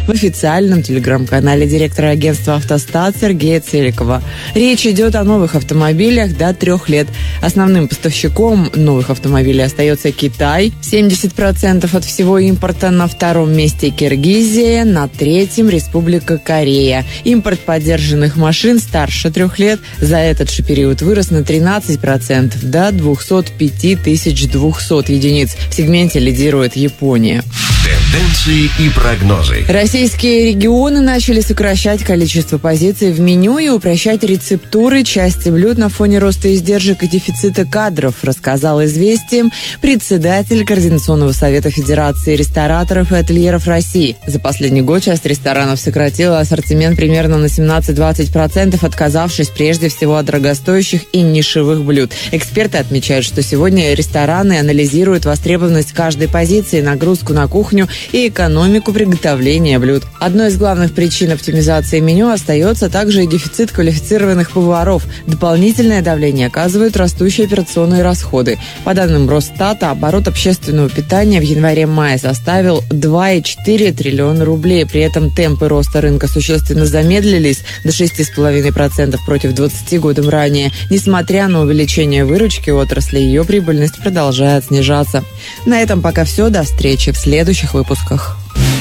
в официальном телеграм-канале директора агентства «Автостат» Сергея Целикова. Речь идет о новых автомобилях до 3 лет. Основным поставщиком новых автомобилей остается Китай. 70% от всего импорта. На втором месте Киргизия, на третьем Республика Корея. Импорт подержанных машин старше 3 лет за этот же период вырос на 13% до 205 200 единиц. В сегменте лидирует Япония. Тенденции и прогнозы. Российские регионы начали сокращать количество позиций в меню и упрощать рецептуры части блюд на фоне роста издержек и дефицита кадров, рассказал «Известиям» председатель Координационного совета Федерации рестораторов и ательеров России. За последний год часть ресторанов сократила ассортимент примерно на 17-20%, отказавшись прежде всего от дорогостоящих и нишевых блюд. Эксперты отмечают, что сегодня рестораны анализируют востребованность каждой позиции, нагрузку на кухню и экономику приготовления блюд. Одной из главных причин оптимизации меню остается также и дефицит квалифицированных поваров. Дополнительное давление оказывают растущие операционные расходы. По данным Росстата, оборот общественного питания в январе-мае составил 2,4 триллиона рублей. При этом темпы роста рынка существенно замедлились до 6,5% против 20 годом ранее. Несмотря на увеличение выручки отрасли, ее прибыльность продолжает снижаться. На этом пока все. До встречи в следующих выпусках.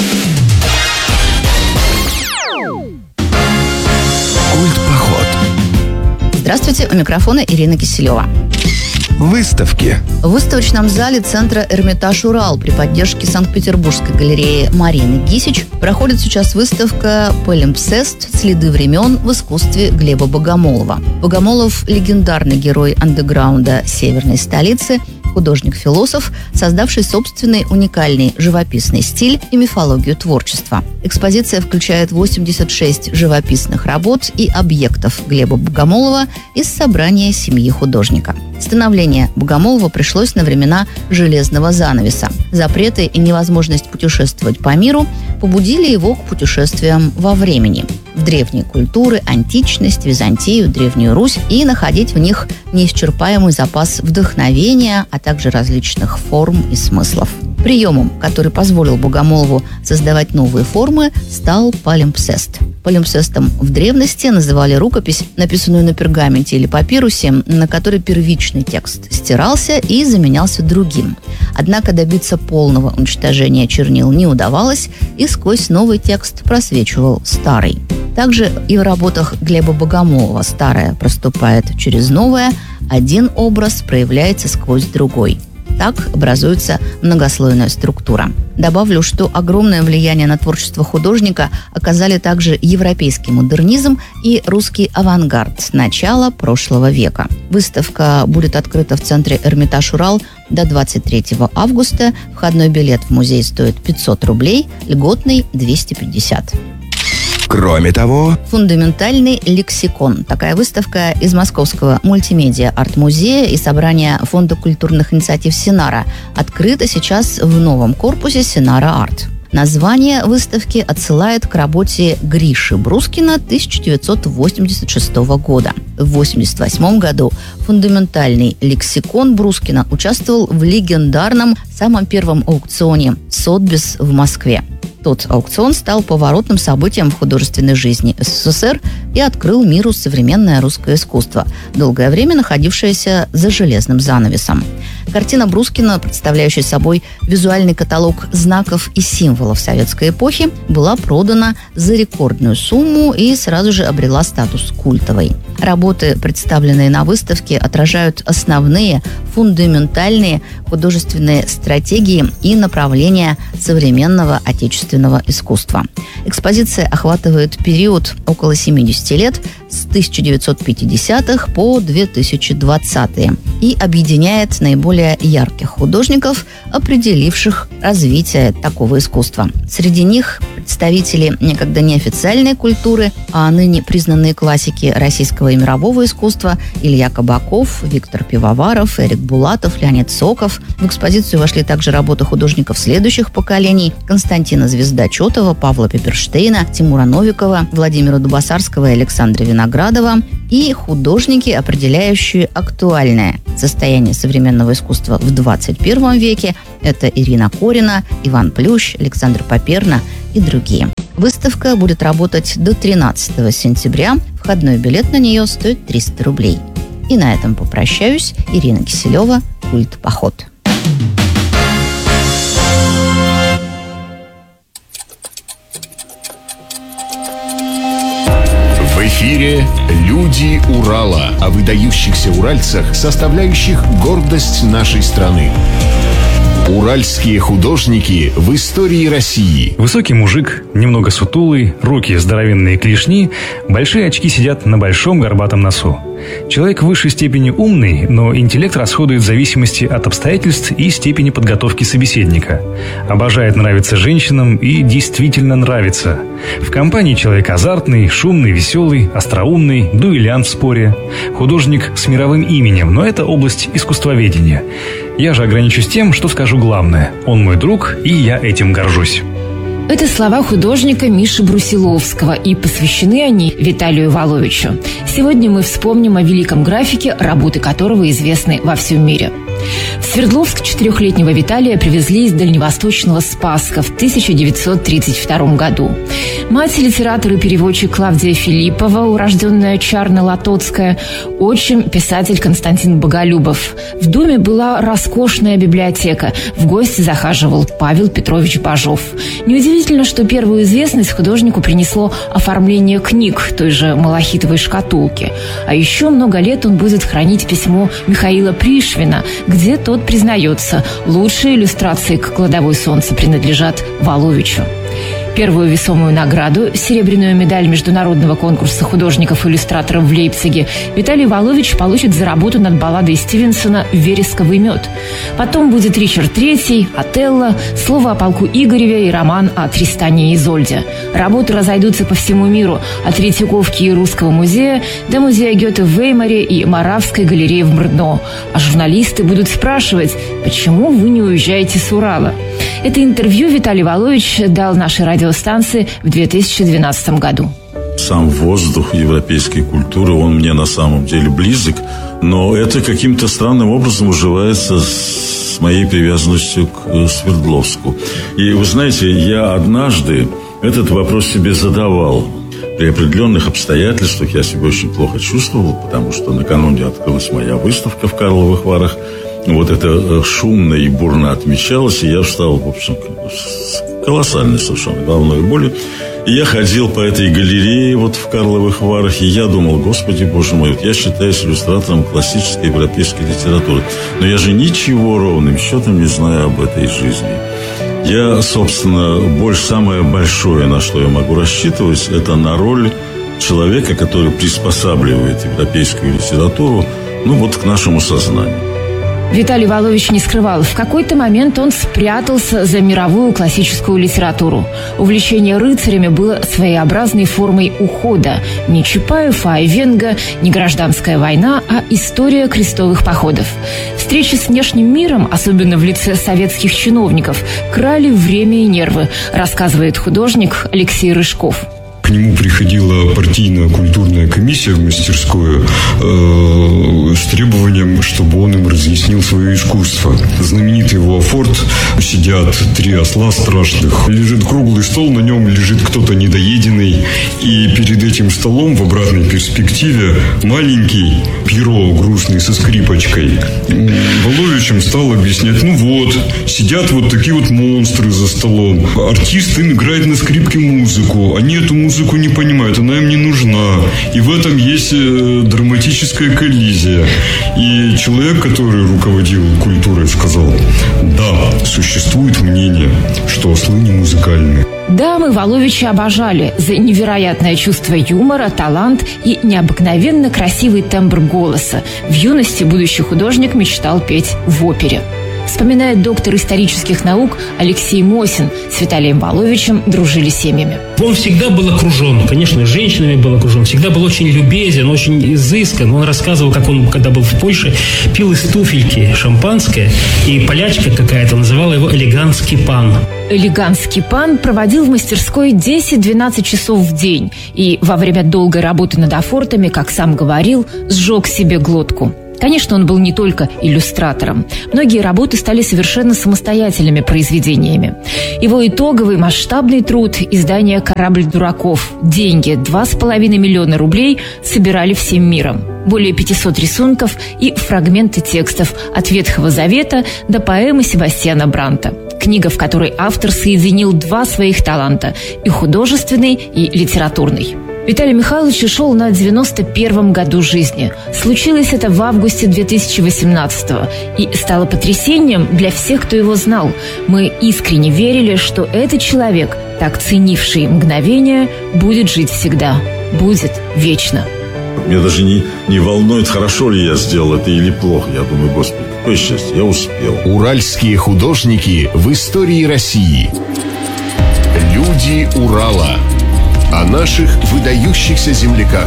Культпоход. Здравствуйте, у микрофона Ирина Киселева. Выставки. В выставочном зале центра «Эрмитаж Урал» при поддержке Санкт-Петербургской галереи Марины Гисич проходит сейчас выставка «Палимпсест. Следы времен в искусстве» Глеба Богомолова. Богомолов – легендарный герой андеграунда северной столицы, художник-философ, создавший собственный уникальный живописный стиль и мифологию творчества. Экспозиция включает 86 живописных работ и объектов Глеба Богомолова из собрания семьи художника. Становление Богомолова пришлось на времена железного занавеса. Запреты и невозможность путешествовать по миру побудили его к путешествиям во времени, в древние культуры, античность, Византию, Древнюю Русь и находить в них неисчерпаемый запас вдохновения, а также различных форм и смыслов. Приемом, который позволил Богомолову создавать новые формы, стал палимпсест. Палимпсестом в древности называли рукопись, написанную на пергаменте или папирусе, на которой первичный текст стирался и заменялся другим. Однако добиться полного уничтожения чернил не удавалось, и сквозь новый текст просвечивал старый. Также и в работах Глеба Богомолова старое проступает через новое, один образ проявляется сквозь другой. Так образуется многослойная структура. Добавлю, что огромное влияние на творчество художника оказали также европейский модернизм и русский авангард начала прошлого века. Выставка будет открыта в центре «Эрмитаж Урал» до 23 августа. Входной билет в музей стоит 500 рублей, льготный – 250. Кроме того, «Фундаментальный лексикон». Такая выставка из Московского мультимедиа-арт-музея и собрания Фонда культурных инициатив «Синара» открыта сейчас в новом корпусе «Синара Арт». Название выставки отсылает к работе Гриши Брускина 1986 года. В 1988 году фундаментальный лексикон Брускина участвовал в легендарном самом первом аукционе «Сотбис» в Москве. Тот аукцион стал поворотным событием в художественной жизни СССР и открыл миру современное русское искусство, долгое время находившееся за железным занавесом. Картина Брускина, представляющая собой визуальный каталог знаков и символов советской эпохи, была продана за рекордную сумму и сразу же обрела статус культовой. Работы, представленные на выставке, отражают основные фундаментальные художественные стратегии и направления современного отечественного искусства. Экспозиция охватывает период около 70 лет с 1950-х по 2020-е и объединяет наиболее ярких художников, определивших развитие такого искусства. Среди них представители некогда неофициальной культуры, а ныне признанные классики российского и мирового искусства Илья Кабаков, Виктор Пивоваров, Эрик Булатов, Леонид Соков. В экспозицию вошли также работы художников следующих поколений: Константина Звездочетова, Павла Пепперштейна, Тимура Новикова, Владимира Дубасарского и Александра Виноградова и художники, определяющие актуальное состояние современного искусства в 21 веке. Это Ирина Корина, Иван Плющ, Александр Поперна и другие. Выставка будет работать до 13 сентября. Входной билет на нее стоит 300 рублей. И на этом попрощаюсь. Ирина Киселева, «Культ Поход». В эфире «Люди Урала» о выдающихся уральцах, составляющих гордость нашей страны. Уральские художники в истории России. Высокий мужик, немного сутулый, руки здоровенные клешни, большие очки сидят на большом горбатом носу. Человек в высшей степени умный, но интеллект расходует в зависимости от обстоятельств и степени подготовки собеседника. Обожает нравиться женщинам и действительно нравится. В компании человек азартный, шумный, веселый, остроумный, дуэлянт в споре. Художник с мировым именем, но это область искусствоведения. Я же ограничусь тем, что скажу главное. Он мой друг, и я этим горжусь. Это слова художника Миши Брусиловского, и посвящены они Виталию Воловичу. Сегодня мы вспомним о великом графике, работы которого известны во всем мире. В Свердловск 4-летнего Виталия привезли из дальневосточного Спасска в 1932 году. Мать, литератор и переводчик Клавдия Филиппова, урожденная Чарно-Латоцкая, отчим, писатель Константин Боголюбов. В доме была роскошная библиотека. В гости захаживал Павел Петрович Бажов. Неудивительно, что первую известность художнику принесло оформление книг той же малахитовой шкатулки. А еще много лет он будет хранить письмо Михаила Пришвина, где тот признается, лучшие иллюстрации к «Кладовой солнца» принадлежат Воловичу. Первую весомую награду, серебряную медаль международного конкурса художников-иллюстраторов в Лейпциге, Виталий Волович получит за работу над балладой Стивенсона «Вересковый мед». Потом будет Ричард III, Отелло, «Слово о полку Игореве» и роман о Тристане и Изольде. Работы разойдутся по всему миру, от Третьяковки и Русского музея до музея Гёте в Веймаре и Моравской галереи в Брно. А журналисты будут спрашивать, почему вы не уезжаете с Урала? Это интервью Виталий Волович дал нашей радиостанции в 2012 году. Сам воздух европейской культуры, он мне на самом деле близок, но это каким-то странным образом уживается с моей привязанностью к Свердловску. И вы знаете, я однажды этот вопрос себе задавал. При определенных обстоятельствах я себя очень плохо чувствовал, потому что накануне открылась моя выставка в Карловых Варах. Вот это шумно и бурно отмечалось, и я встал, в общем, с колоссальной совершенно головной болью. И я ходил по этой галерее вот в Карловых Варах, и я думал, господи, боже мой, вот я считаюсь иллюстратором классической европейской литературы, но я же ничего ровным счетом не знаю об этой жизни. Я, собственно, самое большое, на что я могу рассчитывать, это на роль человека, который приспосабливает европейскую литературу, к нашему сознанию. Виталий Волович не скрывал, в какой-то момент он спрятался за мировую классическую литературу. Увлечение рыцарями было своеобразной формой ухода. Не Чапаев, а Айвенго, не гражданская война, а история крестовых походов. Встречи с внешним миром, особенно в лице советских чиновников, крали время и нервы, рассказывает художник Алексей Рыжков. К нему приходила партийная культурная комиссия в мастерскую с требованием, чтобы он им разъяснил свое искусство. Знаменитый его афорт: сидят 3 осла страшных, лежит круглый стол, на нем лежит кто-то недоеденный, и перед этим столом в обратной перспективе маленький Пьеро грустный со скрипочкой. Воловичем стал объяснять: сидят вот такие вот монстры за столом, артист им играет на скрипке музыку, они эту музыку не понимают, она им не нужна. И в этом есть драматическая коллизия. И человек, который руководил культурой, сказал: да, существует мнение, что ослы не музыкальные. Да, мы Воловича обожали за невероятное чувство юмора, талант и необыкновенно красивый тембр голоса. В юности будущий художник мечтал петь в опере. Вспоминает доктор исторических наук Алексей Мосин. С Виталием Воловичем дружили семьями. Он всегда был окружен, конечно, женщинами был окружен, всегда был очень любезен, очень изыскан. Он рассказывал, как он, когда был в Польше, пил из туфельки шампанское, и полячка какая-то называла его «элегантский пан». Элегантский пан проводил в мастерской 10-12 часов в день и во время долгой работы над афортами, как сам говорил, сжег себе глотку. Конечно, он был не только иллюстратором. Многие работы стали совершенно самостоятельными произведениями. Его итоговый масштабный труд – издание «Корабль дураков». Деньги – 2,5 миллиона рублей собирали всем миром. Более 500 рисунков и фрагменты текстов от Ветхого Завета до поэмы Себастьяна Бранта. Книга, в которой автор соединил два своих таланта – и художественный, и литературный. Виталий Михайлович ушел на 91-м году жизни. Случилось это в августе 2018-го и стало потрясением для всех, кто его знал. Мы искренне верили, что этот человек, так ценивший мгновение, будет жить всегда, будет вечно. Меня даже не волнует, хорошо ли я сделал это или плохо. Я думаю, Господи, какое счастье, я успел. Уральские художники в истории России. Люди Урала. О наших выдающихся земляках.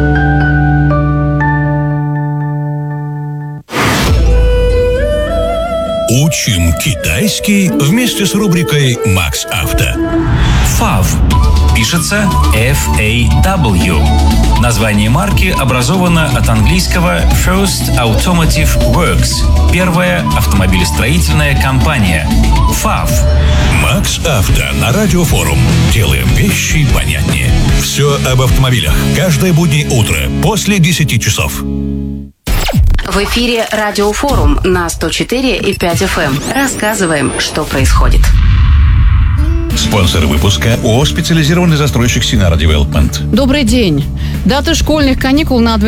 Учим китайский вместе с рубрикой «Макс Авто». FAW. Пишется F-A-W. Название марки образовано от английского First Automotive Works. Первая автомобилестроительная компания. FAW. Макс Авто на Радиофорум. Делаем вещи понятнее. Все об автомобилях. Каждое буднее утро после 10 часов. В эфире Радиофорум на 104,5 FM. Рассказываем, что происходит. Спонсор выпуска ООО «Специализированный застройщик Синара Девелопмент». Добрый день. Даты школьных каникул на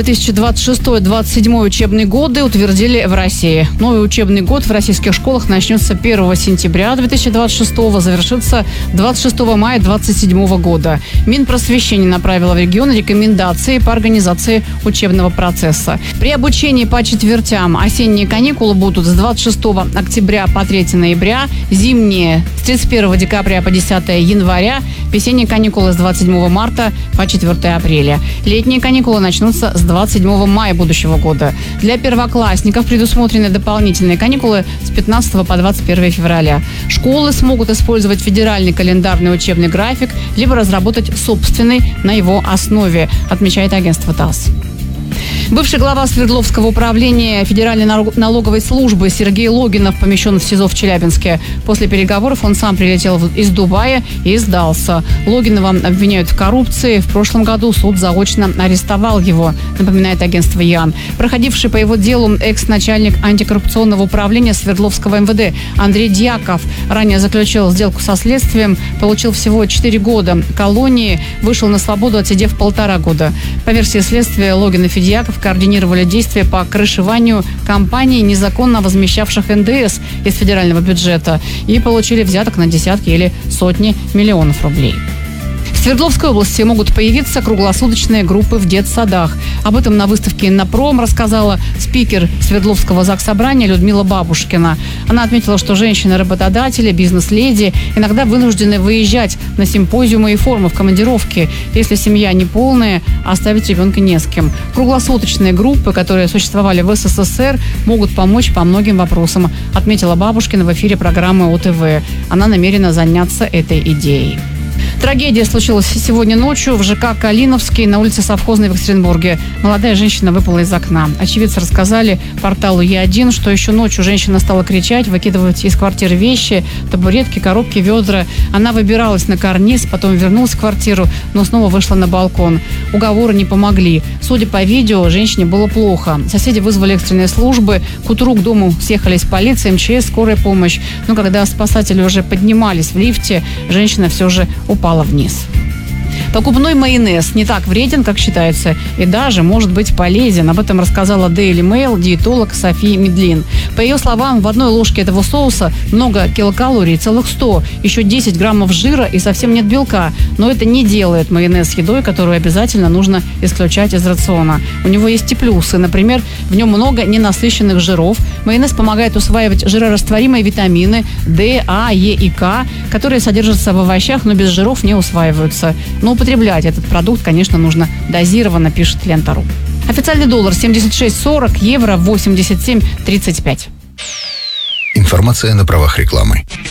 2026-2027 учебные годы утвердили в России. Новый учебный год в российских школах начнется 1 сентября 2026, завершится 26 мая 2027 года. Минпросвещение направило в регион рекомендации по организации учебного процесса. При обучении по четвертям осенние каникулы будут с 26 октября по 3 ноября, зимние с 31 декабря по 10 января, весенние каникулы с 27 марта по 4 апреля. Летние каникулы начнутся с 27 мая будущего года. Для первоклассников предусмотрены дополнительные каникулы с 15 по 21 февраля. Школы смогут использовать федеральный календарный учебный график, либо разработать собственный на его основе, отмечает агентство ТАСС. Бывший глава Свердловского управления Федеральной налоговой службы Сергей Логинов помещен в СИЗО в Челябинске. После переговоров он сам прилетел из Дубая и сдался. Логинова обвиняют в коррупции. В прошлом году суд заочно арестовал его, напоминает агентство ЯН. Проходивший по его делу экс-начальник антикоррупционного управления Свердловского МВД Андрей Дьяков ранее заключил сделку со следствием, получил всего 4 года колонии, вышел на свободу, отсидев 1,5 года. По версии следствия, Логинов и Дьяков координировали действия по крышеванию компаний, незаконно возмещавших НДС из федерального бюджета, и получили взяток на десятки или сотни миллионов рублей. В Свердловской области могут появиться круглосуточные группы в детсадах. Об этом на выставке «Иннопром» рассказала спикер Свердловского заксобрания Людмила Бабушкина. Она отметила, что женщины-работодатели, бизнес-леди иногда вынуждены выезжать на симпозиумы и форумы в командировке. Если семья неполная, оставить ребенка не с кем. Круглосуточные группы, которые существовали в СССР, могут помочь по многим вопросам, отметила Бабушкина в эфире программы ОТВ. Она намерена заняться этой идеей. Трагедия случилась сегодня ночью в ЖК «Калиновский» на улице Совхозной в Екатеринбурге. Молодая женщина выпала из окна. Очевидцы рассказали порталу Е1, что еще ночью женщина стала кричать, выкидывать из квартиры вещи, табуретки, коробки, ведра. Она выбиралась на карниз, потом вернулась в квартиру, но снова вышла на балкон. Уговоры не помогли. Судя по видео, женщине было плохо. Соседи вызвали экстренные службы. К утру к дому съехались полиция, МЧС, скорая помощь. Но когда спасатели уже поднимались в лифте, женщина все же упала вниз. Покупной майонез не так вреден, как считается, и даже может быть полезен. Об этом рассказала Daily Mail диетолог София Медлин. По ее словам, в одной ложке этого соуса много килокалорий, целых 100, еще 10 граммов жира и совсем нет белка. Но это не делает майонез едой, которую обязательно нужно исключать из рациона. У него есть и плюсы. Например, в нем много ненасыщенных жиров. Майонез помогает усваивать жирорастворимые витамины D, А, Е и К, которые содержатся в овощах, но без жиров не усваиваются. Но употреблять этот продукт, конечно, нужно дозированно, пишет Лента.ру. Официальный доллар 76.40, евро 87.35. Информация на правах рекламы.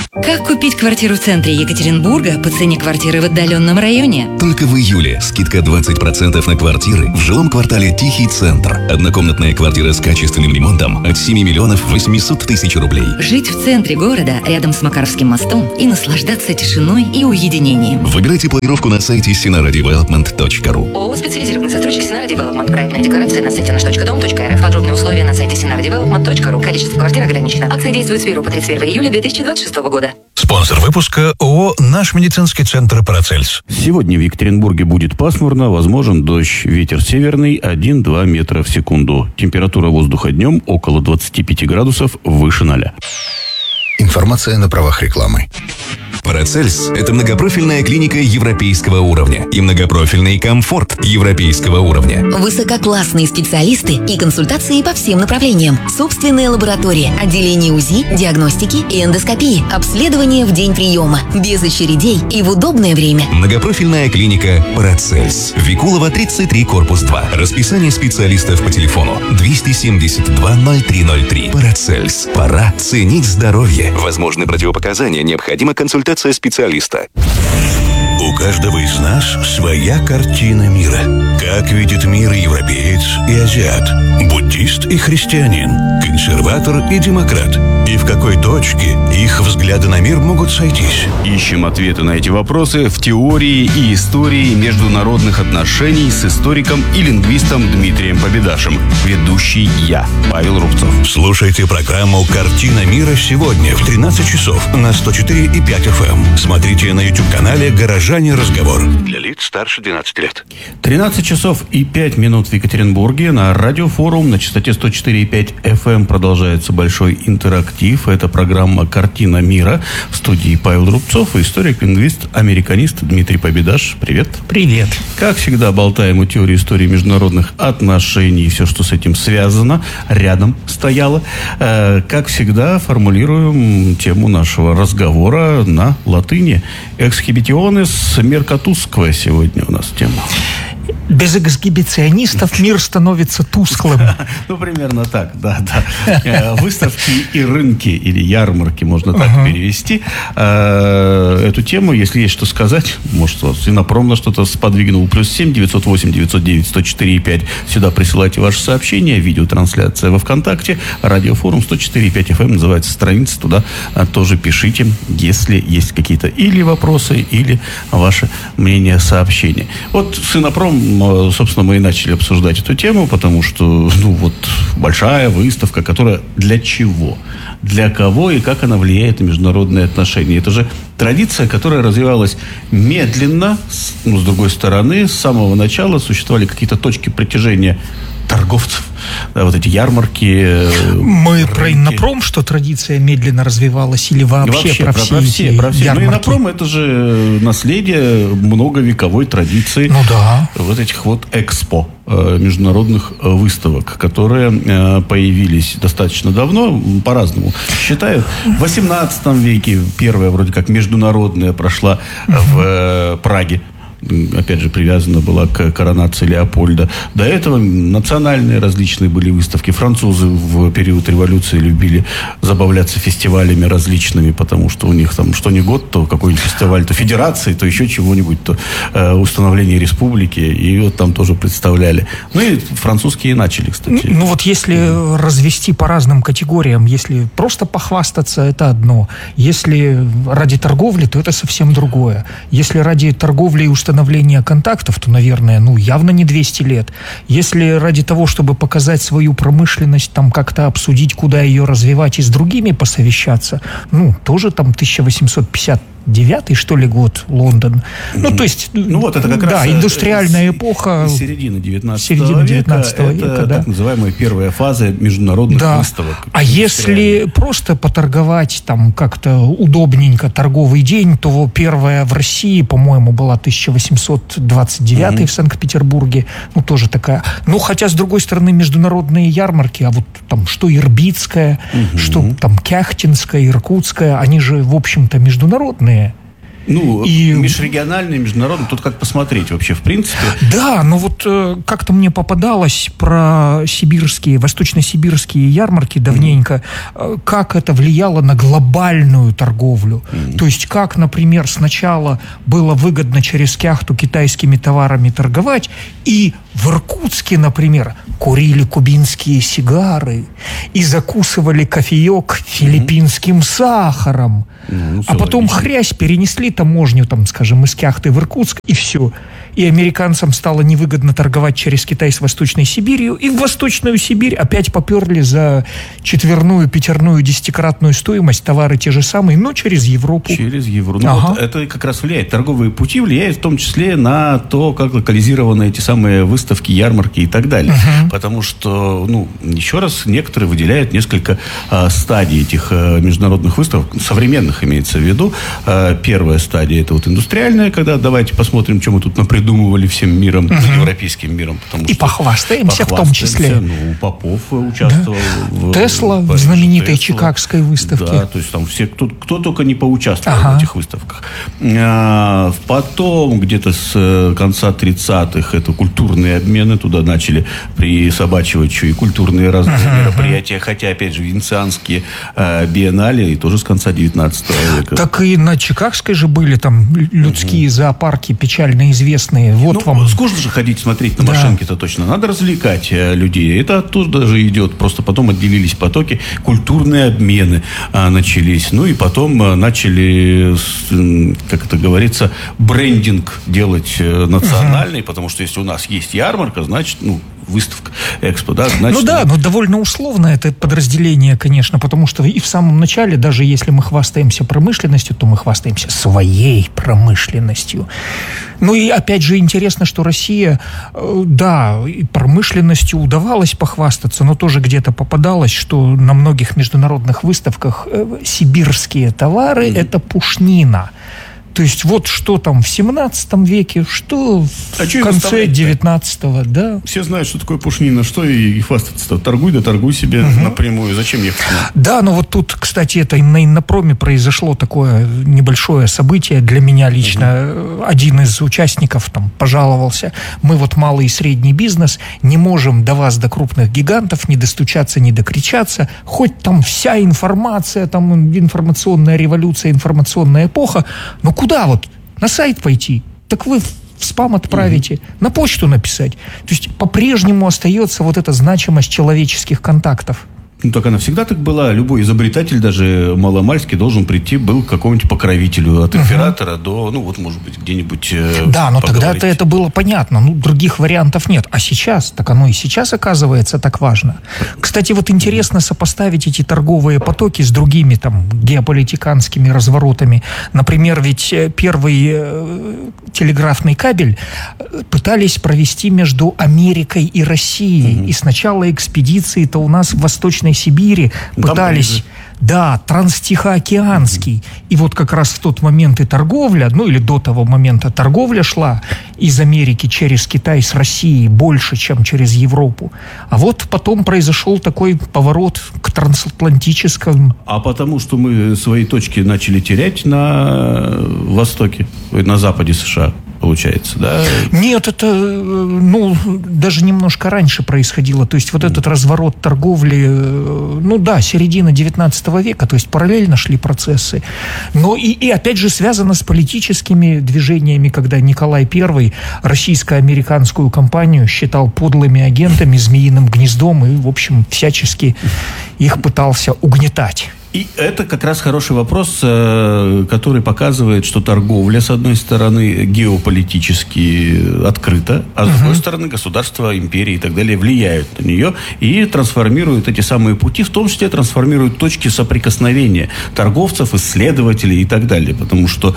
Как купить квартиру в центре Екатеринбурга по цене квартиры в отдаленном районе? Только в июле скидка 20% на квартиры в жилом квартале «Тихий центр». Однокомнатная квартира с качественным ремонтом от 7 миллионов 800 тысяч рублей. Жить в центре города, рядом с Макаровским мостом, и наслаждаться тишиной и уединением. Выбирайте планировку на сайте sinaradevelopment.ru. ООО «Специализированный застройщик Sinara Development». Проектная декларация на сайте nаш.дом.рф. Подробные условия на сайте sinaradevelopment.ru. Количество квартир ограничено. Акция действует с 1 по 31 июля 2026 года. Спонсор выпуска ООО «Наш медицинский центр Парацельс». Сегодня в Екатеринбурге будет пасмурно, возможен дождь. Ветер северный 1-2 метра в секунду. Температура воздуха днем около 25 градусов, выше 0. Информация на правах рекламы. Парацельс – это многопрофильная клиника европейского уровня и многопрофильный комфорт европейского уровня. Высококлассные специалисты и консультации по всем направлениям. Собственная лаборатория, отделение УЗИ, диагностики и эндоскопии. Обследование в день приема. Без очередей и в удобное время. Многопрофильная клиника Парацельс. Викулова, 33, корпус 2. Расписание специалистов по телефону 272 0303. Парацельс. Пора ценить здоровье. Возможны противопоказания, необходима консультация специалиста. У каждого из нас своя картина мира. Как видит мир европеец и азиат, буддист и христианин, консерватор и демократ. И в какой точке их взгляды на мир могут сойтись? Ищем ответы на эти вопросы в теории и истории международных отношений с историком и лингвистом Дмитрием Победашем. Ведущий я, Павел Рубцов. Слушайте программу «Картина мира» сегодня в 13 часов на 104,5 FM. Смотрите на YouTube-канале «Горожане. Разговор». Для лиц старше 12 лет. 13 часов и 5 минут в Екатеринбурге. На радиофорум на частоте 104,5 FM продолжается большой интерактив. Это программа «Картина мира». В студии Павел Рубцов и историк-лингвист, американист Дмитрий Победаш. Привет. Привет. Как всегда, болтаем о теории истории международных отношений и все, что с этим связано, рядом стояло. Как всегда, формулируем тему нашего разговора на латыни. «Эксхибитионес меркатускве» сегодня у нас тема. Без эксгибиционистов мир становится тусклым. Ну, примерно так, да. Выставки и рынки, или ярмарки, можно так перевести. Эту тему, если есть что сказать, может, вас Инопром на что-то сподвигнул. +7 908 909 104,5. Сюда присылайте ваши сообщения. Видеотрансляция во ВКонтакте. Радиофорум 104,5 FM называется страница. Туда тоже пишите, если есть какие-то или вопросы, или ваше мнение, сообщения. Вот с Инопром, собственно, мы и начали обсуждать эту тему, потому что, большая выставка, которая для чего? Для кого и как она влияет на международные отношения? Это же традиция, которая развивалась медленно, с другой стороны, с самого начала существовали какие-то точки притяжения торговцев, да, вот эти ярмарки. Мы про Иннопром, что традиция медленно развивалась, или вообще про все ярмарки? Ну, Иннопром — это же наследие многовековой традиции. Ну да. Вот этих вот экспо, международных выставок, которые появились достаточно давно, по-разному считают. В 18 веке первая вроде как международная прошла в Праге. Опять же, привязана была к коронации Леопольда. До этого национальные различные были выставки. Французы в период революции любили забавляться фестивалями различными, потому что у них там что ни год, то какой-нибудь фестиваль, то федерации, то еще чего-нибудь, то установление республики. И вот там тоже представляли. Ну и французские начали, кстати. Ну вот если развести по разным категориям, если просто похвастаться, это одно. Если ради торговли, то это совсем другое. Если ради торговли и установления контактов, то, наверное, явно не 200 лет. Если ради того, чтобы показать свою промышленность, там как-то обсудить, куда ее развивать и с другими посовещаться, тоже там 1859, что ли, год, Лондон. То есть, это как раз индустриальная эпоха. Середина 19 века. Это так называемая первая фаза международных выставок. А если просто поторговать там как-то удобненько торговый день, то первая в России, по-моему, была 1829 в Санкт-Петербурге. Тоже такая. Хотя, с другой стороны, международные ярмарки, а вот там что Ирбитская, что там Кяхтинская, Иркутская, они же, в общем-то, международные. И межрегиональный, международный, тут как посмотреть вообще, в принципе. Да, но вот как-то мне попадалось про сибирские, восточно-сибирские ярмарки давненько, как это влияло на глобальную торговлю. То есть как, например, сначала было выгодно через кяхту китайскими товарами торговать, и в Иркутске, например, курили кубинские сигары и закусывали кофеек филиппинским сахаром. А потом хрясь, перенесли таможню, там, скажем, из Кяхты в Иркутск, и все. И американцам стало невыгодно торговать через Китай с Восточной Сибирью, и в Восточную Сибирь опять поперли за четверную, пятерную, десятикратную стоимость товары те же самые, но через Европу. Через Европу. Вот это как раз влияет. Торговые пути влияют в том числе на то, как локализированы эти самые выставки, ярмарки и так далее. Потому что, еще раз, некоторые выделяют несколько стадий этих международных выставок, современных имеется в виду. Первая стадия — это вот индустриальная, когда давайте посмотрим, что мы тут напридумывали всем миром, европейским миром. И похвастаемся в том числе. Попов участвовал. Тесла в знаменитой Чикагской выставке. Да, то есть там все, кто только не поучаствовал в этих выставках. Потом, где-то с конца 30-х, это культурные обмены, туда начали присобачивать еще и культурные разные мероприятия, хотя, опять же, венецианские биеннале, и тоже с конца 19 века. Так и на Чикагской же были там людские зоопарки печально известные. Вот вам. Скучно же ходить смотреть на машинки-то точно. Надо развлекать людей. Это оттуда же идет. Просто потом отделились потоки. Культурные обмены начались. И потом начали, как это говорится, брендинг делать национальный, потому что если у нас есть ярмарка, значит, выставка, экспо, да, значит... но довольно условно это подразделение, конечно, потому что и в самом начале, даже если мы хвастаемся промышленностью, то мы хвастаемся своей промышленностью. И опять же интересно, что Россия, и промышленностью удавалось похвастаться, но тоже где-то попадалось, что на многих международных выставках сибирские товары – это пушнина. То есть вот что там в 17 веке, что в конце 19-го, да. Все знают, что такое пушнина, что и хвастаться-то. Торгуй себе напрямую. Зачем ехать? Да, но вот тут, кстати, это на Иннопроме произошло такое небольшое событие для меня лично. Один из участников там пожаловался: мы вот малый и средний бизнес, не можем до вас, до крупных гигантов, не достучаться, не докричаться. Хоть там вся информация, там информационная революция, информационная эпоха, но куда вот? На сайт пойти? Так вы в спам отправите, на почту написать. То есть по-прежнему остается вот эта значимость человеческих контактов. Так она всегда так была. Любой изобретатель, даже маломальский, должен прийти был к какому-нибудь покровителю. От императора до, может быть, где-нибудь... Да, но тогда-то это было понятно. Других вариантов нет. А сейчас, так оно и сейчас оказывается так важно. Кстати, вот интересно сопоставить эти торговые потоки с другими там геополитиканскими разворотами. Например, ведь первый телеграфный кабель пытались провести между Америкой и Россией. И сначала экспедиции-то у нас в Восточной Сибири пытались... Да, транстихоокеанский. И вот как раз в тот момент и торговля, или до того момента торговля шла из Америки через Китай с Россией больше, чем через Европу. А вот потом произошел такой поворот к трансатлантическому. А потому что мы свои точки начали терять на востоке, на западе США. Получается, да? Нет, это, даже немножко раньше происходило. То есть вот этот разворот торговли, середина 19 века, то есть параллельно шли процессы. Но и опять же связано с политическими движениями, когда Николай I российско-американскую компанию считал подлыми агентами, змеиным гнездом и, в общем, всячески их пытался угнетать. И это как раз хороший вопрос, который показывает, что торговля, с одной стороны, геополитически открыта, а с другой стороны, государства, империи и так далее влияют на нее и трансформируют эти самые пути, в том числе трансформируют точки соприкосновения торговцев, исследователей и так далее. Потому что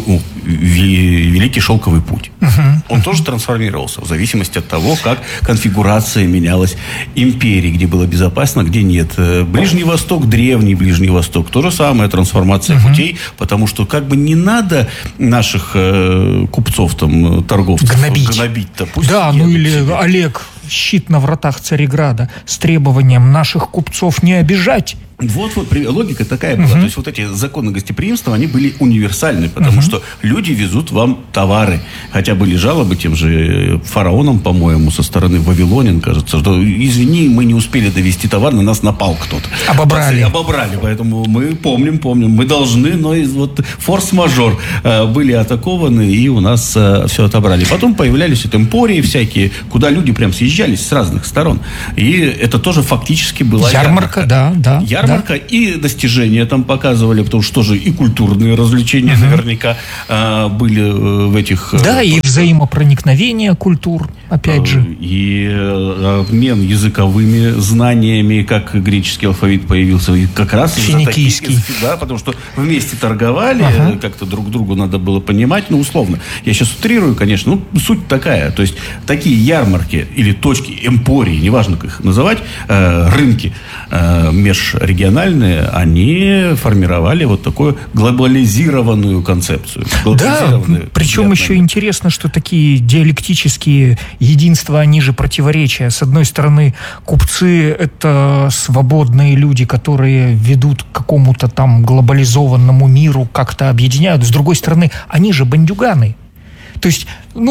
Великий Шелковый путь, он тоже трансформировался в зависимости от того, как конфигурация менялась империи, где было безопасно, где нет. Ближний Восток, древний Ближний Восток, то же самое, трансформация путей, потому что не надо наших купцов, торговцев гнобить-то. Пусть или себе. Олег щит на вратах Цареграда с требованием наших купцов не обижать, Вот, логика такая была. То есть вот эти законы гостеприимства, они были универсальны, потому что люди везут вам товары. Хотя были жалобы тем же фараонам, по-моему, со стороны вавилонян, кажется, что, извини, мы не успели довести товар, на нас напал кто-то. Обобрали, поэтому мы помним, мы должны, но вот форс-мажор были атакованы, и у нас все отобрали. Потом появлялись эмпории всякие, куда люди прям съезжались с разных сторон. И это тоже фактически была ярмарка. Ярмарка и достижения там показывали, потому что тоже и культурные развлечения наверняка были в этих... Да, и взаимопроникновение культур, опять же. И обмен языковыми знаниями, как греческий алфавит появился, и как раз... Финикийский. Да, потому что вместе торговали, как-то друг другу надо было понимать, условно. Я сейчас утрирую, конечно, суть такая. То есть такие ярмарки или точки, эмпории, неважно, как их называть, рынки межрегиональные, они формировали вот такую глобализированную концепцию. Да, причем еще интересно, что такие диалектические единства, они же противоречия. С одной стороны, купцы – это свободные люди, которые ведут к какому-то там глобализованному миру, как-то объединяют. С другой стороны, они же бандюганы. То есть,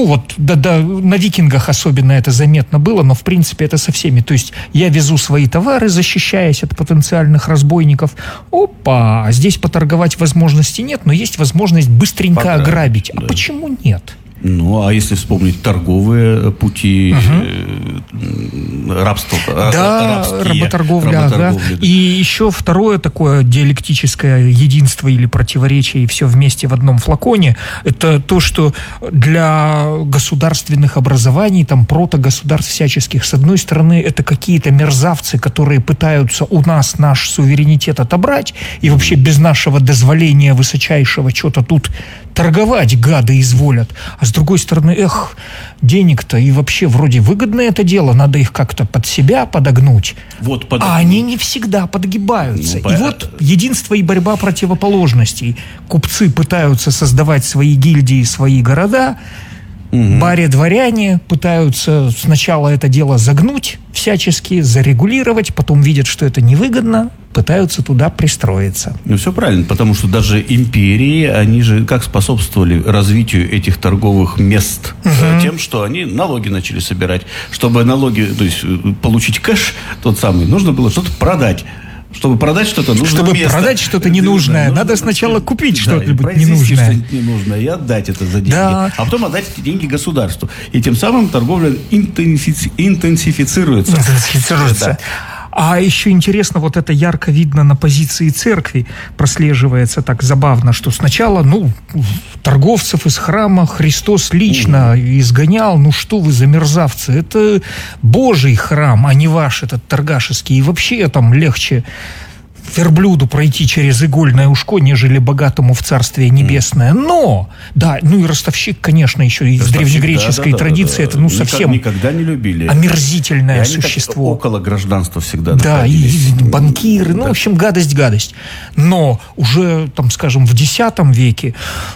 на викингах особенно это заметно было, но в принципе это со всеми. То есть я везу свои товары, защищаясь от потенциальных разбойников. Опа, здесь поторговать возможности нет, но есть возможность быстренько ограбить. А почему нет? А если вспомнить торговые пути рабства, работорговля. Да. И еще второе такое диалектическое единство или противоречие, и все вместе в одном флаконе, это то, что для государственных образований, там, протогосударств всяческих, с одной стороны, это какие-то мерзавцы, которые пытаются у нас наш суверенитет отобрать, и вообще без нашего дозволения высочайшего что-то тут торговать, гады, изволят. А с другой стороны, денег-то и вообще вроде выгодно это дело, надо их как-то под себя подогнуть. А они не всегда подгибаются. И вот единство и борьба противоположностей. Купцы пытаются создавать свои гильдии, свои города. Баре-дворяне пытаются сначала это дело загнуть всячески, зарегулировать, потом видят, что это невыгодно, пытаются туда пристроиться. Все правильно, потому что даже империи, они же как способствовали развитию этих торговых мест? Тем, что они налоги начали собирать. Чтобы налоги, то есть получить кэш тот самый, нужно было что-то продать. Чтобы продать что-то нужно Чтобы продать что-то ненужное, надо сначала купить что-нибудь ненужное. Что-нибудь ненужное и отдать это за деньги. А потом отдать эти деньги государству. И тем самым торговля интенсифицируется. А еще интересно, вот это ярко видно на позиции церкви, прослеживается так забавно, что сначала, торговцев из храма Христос лично изгонял, что вы за мерзавцы, это Божий храм, а не ваш этот торгашеский, и вообще там легче верблюду пройти через игольное ушко, нежели богатому в Царствие Небесное. Но, и ростовщик, конечно, еще из древнегреческой традиции, это совсем никогда не любили. Омерзительное существо. Около гражданства всегда находились. И банкиры, в общем, гадость. Но уже, скажем, в X веке,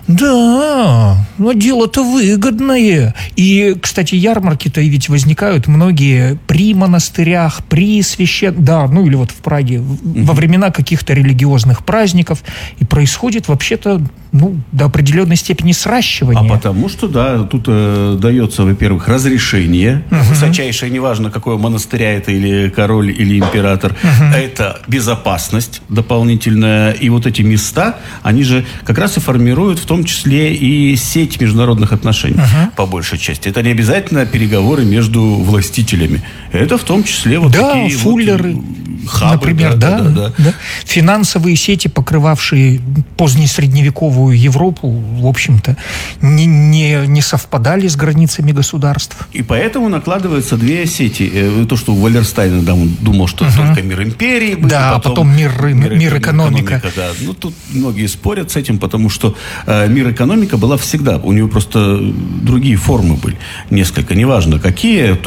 дело-то выгодное. И, кстати, ярмарки-то ведь возникают многие при монастырях, при или вот в Праге, во времена каких-то религиозных праздников, и происходит вообще-то до определенной степени сращивание. А потому что, тут дается, во-первых, разрешение, высочайшее, неважно, какой монастыря это, или король, или император, это безопасность дополнительная, и вот эти места, они же как раз и формируют в том числе и сеть международных отношений, по большей части. Это не обязательно переговоры между властителями. Это в том числе такие фуллеры, хабы, например, финансовые сети, покрывавшие позднесредневековую Европу, в общем-то, не совпадали с границами государств. И поэтому накладываются две сети. То, что у Валерстайна он думал, что только мир империи был, потом мир экономика. Тут многие спорят с этим, потому что мир экономика была всегда. У него просто другие формы были. Несколько, неважно какие, то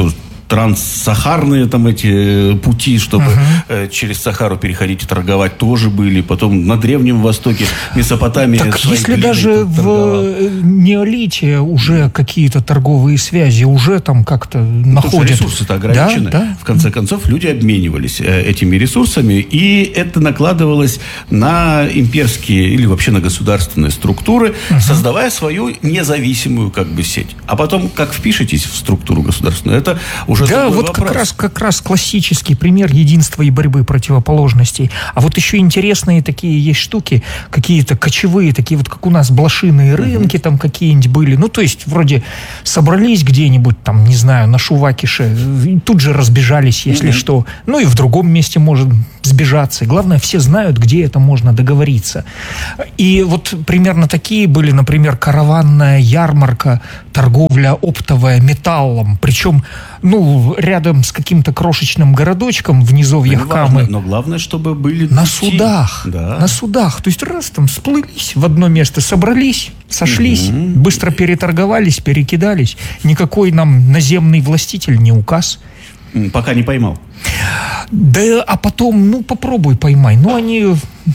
транссахарные там эти пути, чтобы через Сахару переходить и торговать, тоже были. Потом на Древнем Востоке, Месопотамия. Так если даже в неолите уже какие-то торговые связи уже там как-то находят. Ресурсы-то ограничены. Да. В конце концов, люди обменивались этими ресурсами, и это накладывалось на имперские или вообще на государственные структуры, создавая свою независимую как бы сеть. А потом, как впишетесь в структуру государственную, это уже да, вот как раз классический пример единства и борьбы противоположностей. А вот еще интересные такие есть штуки, какие-то кочевые, такие вот, как у нас блошиные рынки там какие-нибудь были. Ну, то есть, вроде собрались где-нибудь там, не знаю, на Шувакише, тут же разбежались, если что. Ну, и в другом месте может сбежаться. И главное, все знают, где это можно договориться. И вот примерно такие были, например, караванная ярмарка, торговля оптовая металлом. Причем, ну, рядом с каким-то крошечным городочком в низовьях Камы. Но главное, чтобы были на судах. Да. На судах. То есть раз там сплылись в одно место, собрались, сошлись, быстро переторговались, перекидались. Никакой нам наземный властитель не указ. Пока не поймал. Да, а потом, ну, попробуй поймай. Ну, они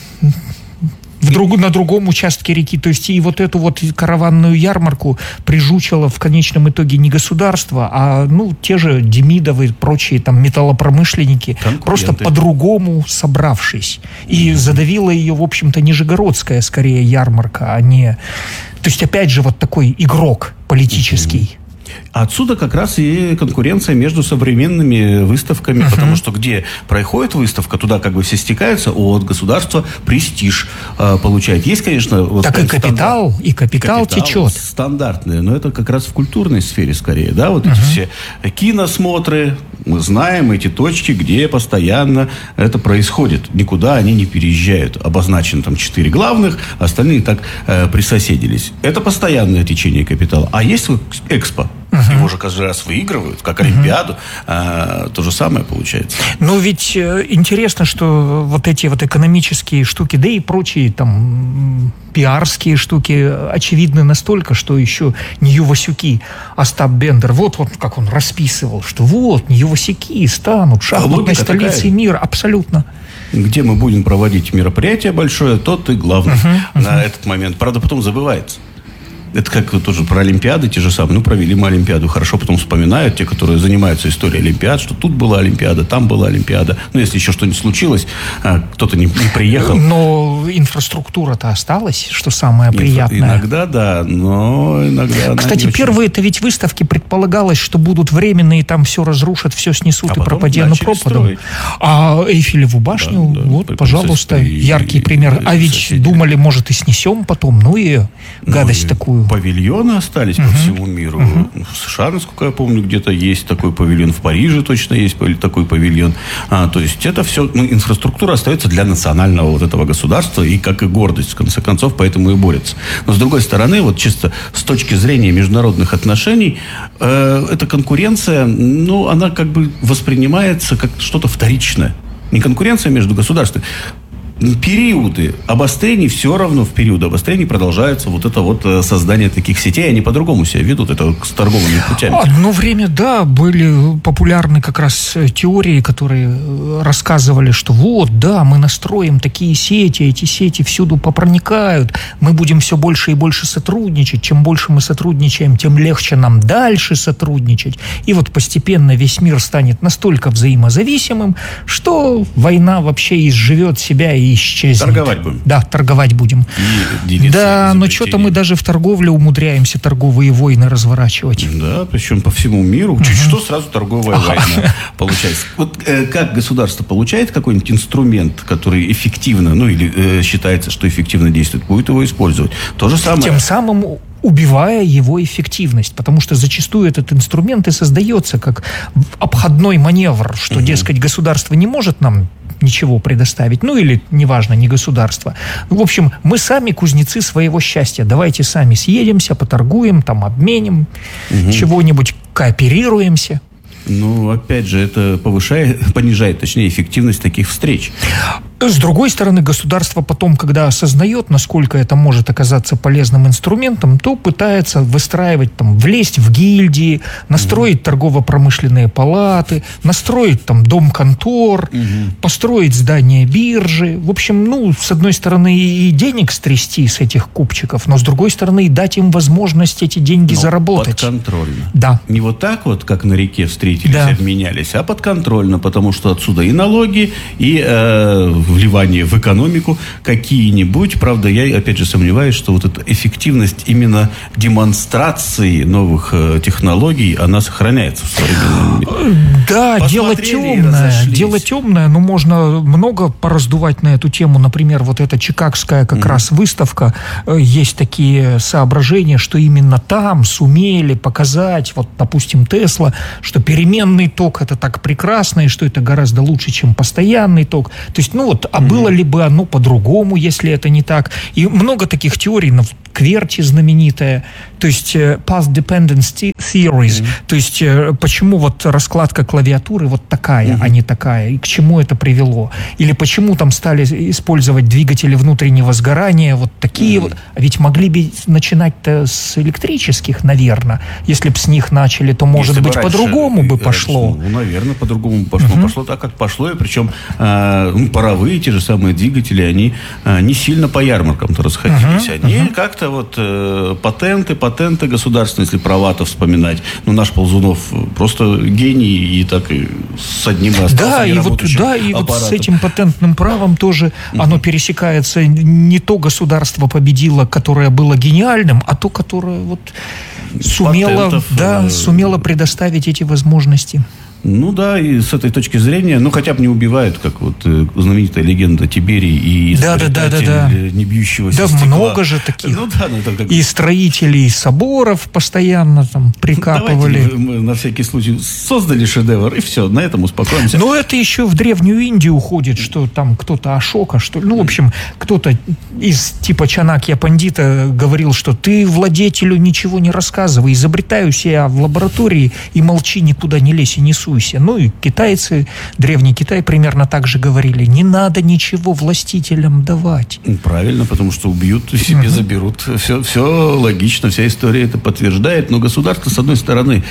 на другом участке реки. То есть и вот эту вот караванную ярмарку прижучило в конечном итоге не государство, а, ну, те же Демидовы и прочие там металлопромышленники, просто по-другому собравшись. И задавила ее, в общем-то, нижегородская, скорее, ярмарка, а не... То есть, опять же, вот такой игрок политический. Отсюда как раз и конкуренция между современными выставками, потому что где проходит выставка, туда как бы все стекаются, от государства престиж получает. Есть, конечно... Вот, так и капитал течет. Стандартные, но это как раз в культурной сфере скорее, да, вот эти все киносмотры, мы знаем эти точки, где постоянно это происходит. Никуда они не переезжают. Обозначено там 4 главных, остальные так присоседились. Это постоянное течение капитала. А есть вот экспо. Его же каждый раз выигрывают, как Олимпиаду. То же самое получается. Но ведь интересно, что вот эти вот экономические штуки, да и прочие там пиарские штуки очевидны настолько, что еще Нью-Васюки, Остап Бендер, вот как он расписывал, что вот Нью-Васюки станут шахматной столицей мира. Абсолютно. Где мы будем проводить мероприятие большое, тот и главный на этот момент. Правда, потом забывается. Это как тоже про Олимпиады, те же самые. Ну, провели мы Олимпиаду. Хорошо потом вспоминают те, которые занимаются историей Олимпиад, что тут была Олимпиада, там была Олимпиада. Ну, если еще что-нибудь случилось, кто-то не приехал. Но инфраструктура-то осталась, что самое приятное. Иногда, да, но иногда... Кстати, первые-то ведь выставки предполагалось, что будут временные, там все разрушат, все снесут и пропади оно пропадом. А Эйфелеву башню, вот, пожалуйста, яркий пример. А ведь думали, может, и снесем потом, ну и гадость такую. Павильоны остались по всему миру. В США, насколько я помню, где-то есть такой павильон. В Париже точно есть такой павильон. То есть это все, инфраструктура остается для национального вот этого государства и как и гордость, в конце концов, поэтому и борется. Но с другой стороны, вот чисто с точки зрения международных отношений, эта конкуренция, ну, она как бы воспринимается как что-то вторичное. Не конкуренция между государствами. Периоды обострений все равно в периоды обострений продолжается вот это вот создание таких сетей. Они по-другому себя ведут, это с торговыми путями. Одно время, да, были популярны как раз теории, которые рассказывали, что вот, да, мы настроим такие сети, эти сети всюду попроникают, мы будем все больше и больше сотрудничать. Чем больше мы сотрудничаем, тем легче нам дальше сотрудничать. И вот постепенно весь мир станет настолько взаимозависимым, что война вообще изживет себя и исчезнет. Торговать будем. Да, торговать будем. Да, но что-то мы даже в торговле умудряемся торговые войны разворачивать. Да, причем по всему миру. Чуть что, сразу торговая война получается. Вот как государство получает какой-нибудь инструмент, который эффективно, ну или считается, что эффективно действует, будет его использовать. То же самое. Тем самым убивая его эффективность, потому что зачастую этот инструмент и создается как обходной маневр, что, дескать, государство не может нам ничего предоставить, ну или, неважно, не государство. В общем, мы сами кузнецы своего счастья. Давайте сами съедемся, поторгуем, там обменим чего-нибудь, кооперируемся. Ну, опять же, это понижает, точнее, эффективность таких встреч. С другой стороны, государство потом, когда осознает, насколько это может оказаться полезным инструментом, то пытается выстраивать, там, влезть в гильдии, настроить торгово-промышленные палаты, настроить там дом контор, построить здание биржи. В общем, ну, с одной стороны, и денег стрясти с этих купчиков, но с другой стороны, и дать им возможность эти деньги заработать. Подконтрольно. Да. Не вот так вот, как на реке встретились, да, и обменялись, а подконтрольно, потому что отсюда и налоги, и вливание в экономику какие-нибудь. Правда, я опять же сомневаюсь, что вот эта эффективность именно демонстрации новых технологий, она сохраняется в современном мире. Да, дело темное, но можно много пораздувать на эту тему. Например, вот эта чикагская как раз выставка, есть такие соображения, что именно там сумели показать, вот, допустим, Тесла, что переменный ток это так прекрасно, и что это гораздо лучше, чем постоянный ток. То есть, ну вот, а было ли бы оно по-другому, если это не так? И много таких теорий, Кверти знаменитая, то есть path dependence theories, то есть почему вот раскладка клавиатуры вот такая, а не такая, и к чему это привело? Или почему там стали использовать двигатели внутреннего сгорания, вот такие вот, а ведь могли бы начинать-то с электрических, наверное, если бы с них начали, то, может быть, по-другому бы пошло. Ну, наверное, по-другому пошло. Пошло так, как пошло, и причем паровые, те же самые двигатели, они не сильно по ярмаркам-то расходились, они как-то вот патенты государственные, если права-то вспоминать. Ну, наш Ползунов просто гений, и так и с одним остался неработающим аппаратом. Вот с этим патентным правом тоже оно пересекается. Не то государство победило, которое было гениальным, а то, которое вот сумело предоставить эти возможности. Ну да, и с этой точки зрения, ну хотя бы не убивают, как вот знаменитая легенда Тиберий и изобретатель не бьющегося стекла. Да, много же таких. И строителей соборов постоянно там прикапывали. Давайте мы на всякий случай создали шедевр, и все, на этом успокоимся. Но это еще в Древнюю Индию уходит, что там кто-то Ашока, что ли. Ну, в общем, кто-то из типа Чанакья Пандита говорил, что ты владетелю ничего не рассказывай, изобретай у себя в лаборатории и молчи, никуда не лезь и не суй. Ну и китайцы, Древний Китай примерно так же говорили. Не надо ничего властителям давать. Правильно, потому что убьют, себе заберут. Все логично, вся история это подтверждает. Но государство, с одной стороны,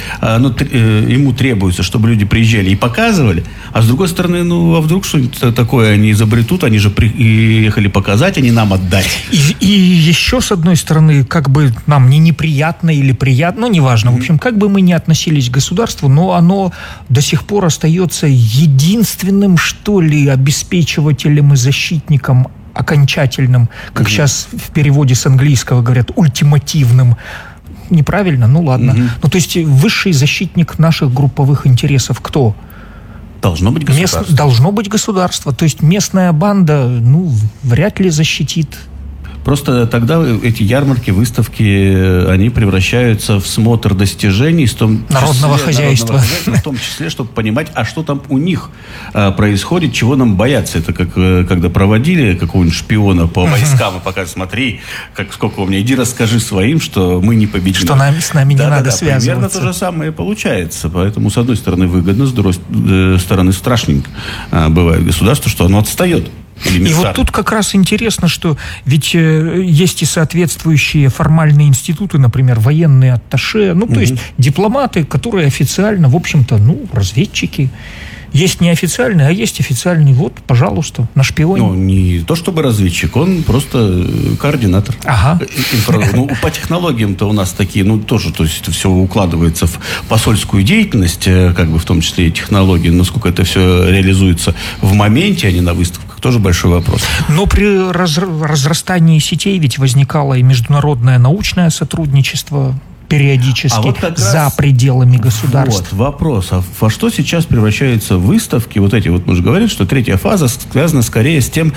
ему требуется, чтобы люди приезжали и показывали. А с другой стороны, ну, а вдруг что-нибудь такое они изобретут, они же приехали показать, а не нам отдать. И еще, с одной стороны, как бы нам не неприятно или приятно, ну, неважно. В общем, как бы мы ни относились к государству, но оно до сих пор остается единственным, что ли, обеспечивателем и защитником окончательным, как сейчас в переводе с английского говорят, ультимативным. Неправильно? Ну ладно. Ну то есть высший защитник наших групповых интересов кто? Должно быть государство. Должно быть государство. То есть местная банда, ну, вряд ли защитит. Просто тогда эти ярмарки, выставки, они превращаются в смотр достижений народного хозяйства. В том числе, чтобы понимать, а что там у них происходит, чего нам бояться. Это как когда проводили какого-нибудь шпиона по войскам и показывали, смотри, сколько у меня, иди расскажи своим, что мы не победим. Что с нами не надо связываться. Примерно то же самое получается. Поэтому, с одной стороны, выгодно, с другой стороны, страшненько бывает государство, что оно отстает. И вот тут как раз интересно, что ведь есть и соответствующие формальные институты, например, военные атташе, ну, то есть дипломаты, которые официально, в общем-то, ну, разведчики. Есть неофициальный, а есть официальный. Вот, пожалуйста, на шпионе. Ну, не то чтобы разведчик, он просто координатор. Ага. Ну, по технологиям-то у нас такие, ну, тоже, то есть это все укладывается в посольскую деятельность, как бы в том числе и технологии. Насколько это все реализуется в моменте, а не на выставках, тоже большой вопрос. Но при разрастании сетей ведь возникало и международное научное сотрудничество периодически вот за пределами государства. Вот вопрос. А во что сейчас превращаются выставки? Вот эти вот, мы же говорим, что третья фаза связана скорее с тем,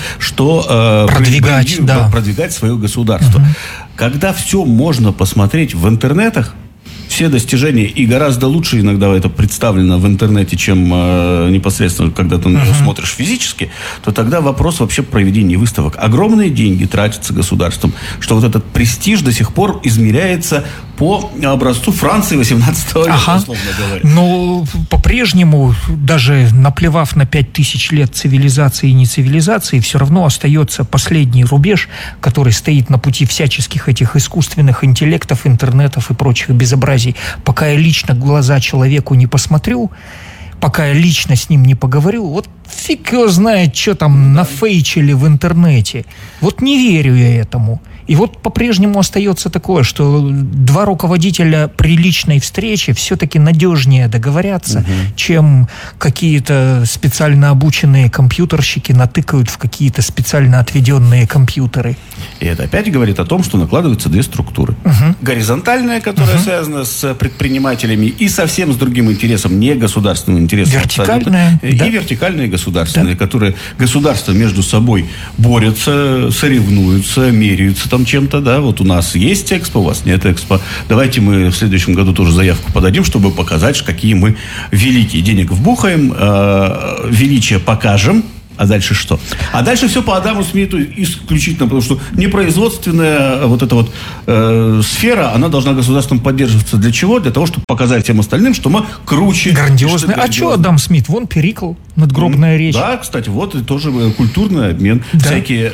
что продвигать свое государство. Когда все можно посмотреть в интернетах, все достижения, и гораздо лучше иногда это представлено в интернете, чем непосредственно, когда ты смотришь физически, то тогда вопрос вообще проведения выставок. Огромные деньги тратятся государством, что вот этот престиж до сих пор измеряется по образцу Франции 18 века, условно говоря. Но по-прежнему, даже наплевав на 5000 лет цивилизации и не цивилизации, все равно остается последний рубеж, который стоит на пути всяческих этих искусственных интеллектов, интернетов и прочих безобразий. Пока я лично в глаза человеку не посмотрю, пока я лично с ним не поговорю, вот фиг его знает, что там нафейчили в интернете. Вот не верю я этому. И вот по-прежнему остается такое, что два руководителя при личной встрече все-таки надежнее договорятся, чем какие-то специально обученные компьютерщики натыкают в какие-то специально отведенные компьютеры. И это опять говорит о том, что накладываются две структуры. Горизонтальная, которая связана с предпринимателями и совсем с другим интересом, не государственным интересом. Вертикальная. И вертикальная и государственная, которые государства между собой борются, соревнуются, меряются там чем-то, да, вот у нас есть Экспо, у вас нет Экспо. Давайте мы в следующем году тоже заявку подадим, чтобы показать, какие мы великие. Денег вбухаем, величие покажем. А дальше что? А дальше все по Адаму Смиту исключительно, потому что непроизводственная вот эта вот сфера, она должна государством поддерживаться. Для чего? Для того, чтобы показать всем остальным, что мы круче. Грандиозный. А что Адам Смит? Вон Перикл, надгробная речь. Да, кстати, вот и тоже культурный обмен. Да. Всякие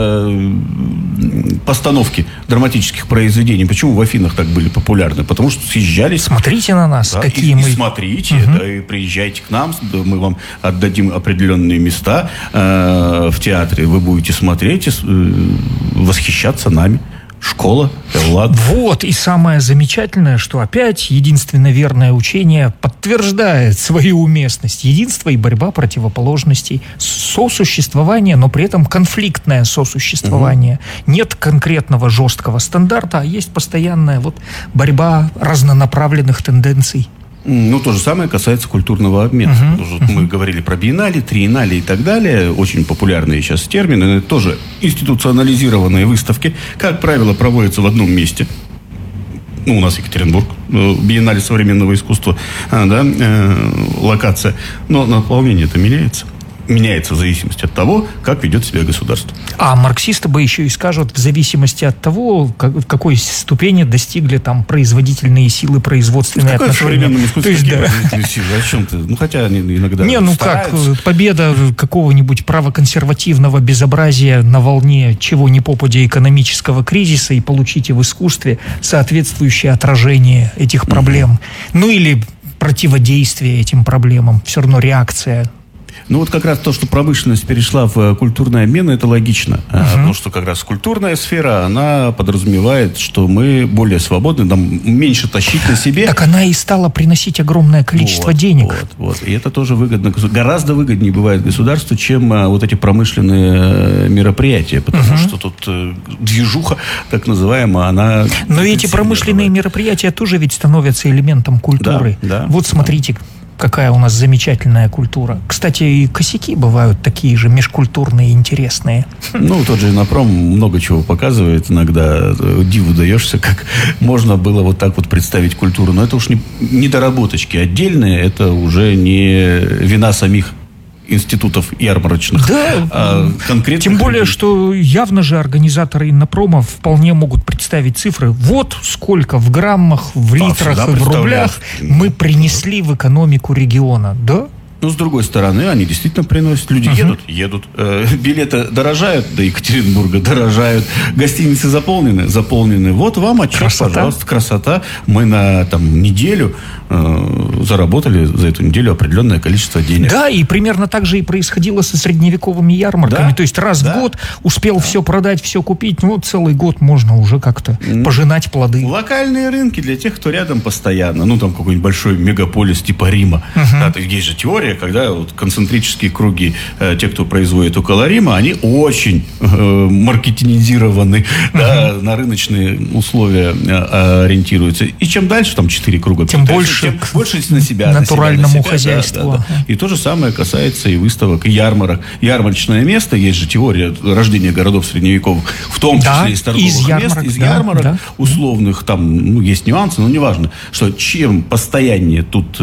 постановки драматических произведений. Почему в Афинах так были популярны? Потому что съезжались. Смотрите на нас, какие мы. Смотрите, да, и приезжайте к нам, мы вам отдадим определенные места в театре, вы будете смотреть, восхищаться нами. Школа, ладно. Вот, и самое замечательное, что опять единственно верное учение подтверждает свою уместность. Единство и борьба противоположностей. Сосуществование, но при этом конфликтное сосуществование. Нет конкретного жесткого стандарта, а есть постоянная вот борьба разнонаправленных тенденций. Ну, то же самое касается культурного обмена. Мы говорили про биеннале, триеннале и так далее. Очень популярные сейчас термины. Это тоже институционализированные выставки. Как правило, проводятся в одном месте. Ну, у нас Екатеринбург, биеннале современного искусства, локация. Но наполнение-то меняется. Меняется в зависимости от того, как ведет себя государство. А марксисты бы еще и скажут, в зависимости от того, в какой ступени достигли там производительные силы, производственные отношения. То есть, да. Силы? О чем ты? Ну, хотя они иногда стараются. Как победа какого-нибудь правоконсервативного безобразия на волне чего ни попадя экономического кризиса, и получите в искусстве соответствующее отражение этих проблем. Ну, или противодействие этим проблемам. Все равно реакция. Ну, вот как раз то, что промышленность перешла в культурный обмен, это логично. Потому что как раз культурная сфера, она подразумевает, что мы более свободны, нам меньше тащить на себе. Так она и стала приносить огромное количество денег. Вот. И это тоже выгодно. Гораздо выгоднее бывает государству, чем вот эти промышленные мероприятия. Потому что тут движуха, так называемая, она... Но эти промышленные мероприятия тоже ведь становятся элементом культуры. Да, вот смотрите, какая у нас замечательная культура. Кстати, и косяки бывают такие же межкультурные, интересные. Ну, тот же Инопром много чего показывает. Иногда диву даешься, как можно было вот так вот представить культуру. Но это уж не недоработочки отдельные. Это уже не вина самих институтов ярмарочных. Да, тем более, что явно же организаторы Иннопрома вполне могут представить цифры. Вот сколько в граммах, в литрах и в рублях мы принесли в экономику региона. Да? Ну, с другой стороны, они действительно приносят. Люди едут. Билеты дорожают до Екатеринбурга, дорожают. Гостиницы заполнены. Вот вам отчет, пожалуйста, красота. Мы на неделю заработали за эту неделю определенное количество денег. Да, и примерно так же и происходило со средневековыми ярмарками. Да? То есть раз в год успел все продать, все купить. Ну, целый год можно уже как-то пожинать плоды. Локальные рынки для тех, кто рядом постоянно. Ну, там какой-нибудь большой мегаполис типа Рима. Да, есть же теория, когда вот концентрические круги, те, кто производит около Рима, они очень маркетинизированы, на рыночные условия ориентируются. И чем дальше, там 4 круга, тем больше на себя, натуральному хозяйству. Да. И то же самое касается и выставок, и ярмарок. Ярмарочное место, есть же теория рождения городов средневековых, в том числе из торговых мест, из ярмарок условных, там есть нюансы, но неважно, что чем постояннее тут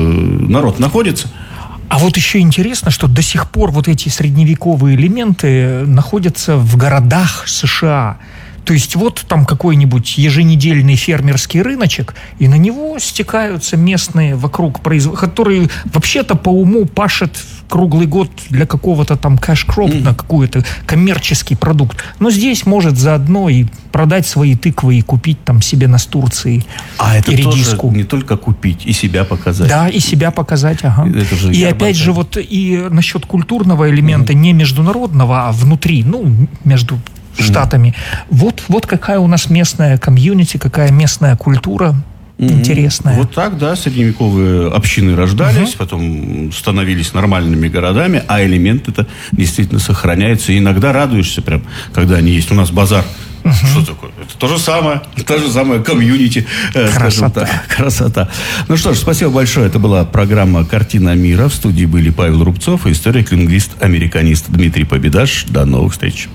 народ находится. А вот еще интересно, что до сих пор вот эти средневековые элементы находятся в городах США. То есть вот там какой-нибудь еженедельный фермерский рыночек, и на него стекаются местные вокруг производители, которые вообще-то по уму пашут круглый год для какого-то там кэш-кроп, на какой-то коммерческий продукт. Но здесь может заодно и продать свои тыквы и купить там себе настурции и редиску. Тоже не только купить, и себя показать. Да, и себя показать, ага. И опять же, вот и насчет культурного элемента, не международного, а внутри, между штатами. Вот какая у нас местная комьюнити, какая местная культура интересная. Вот так, да, средневековые общины рождались, потом становились нормальными городами, а элемент это действительно сохраняется. И иногда радуешься прям, когда они есть. У нас базар. Что такое? Это то же самое комьюнити. Красота. Ну что ж, спасибо большое. Это была программа «Картина мира». В студии были Павел Рубцов и историк-лингвист, американист Дмитрий Победаш. До новых встреч.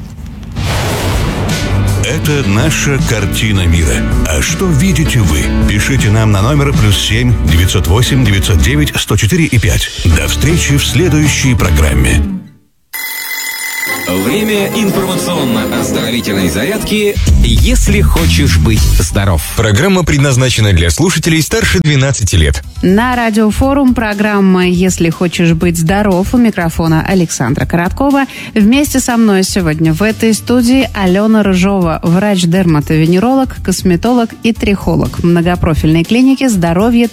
Это наша картина мира. А что видите вы? Пишите нам на номер +7 908 909 104 и 5. До встречи в следующей программе. Время информационно-оздоровительной зарядки «Если хочешь быть здоров». Программа предназначена для слушателей старше 12 лет. На Радиофорум программа «Если хочешь быть здоров». У микрофона Александра Короткова. Вместе со мной сегодня в этой студии Алена Рыжова, врач-дерматовенеролог, косметолог и трихолог многопрофильной клиники «Здоровье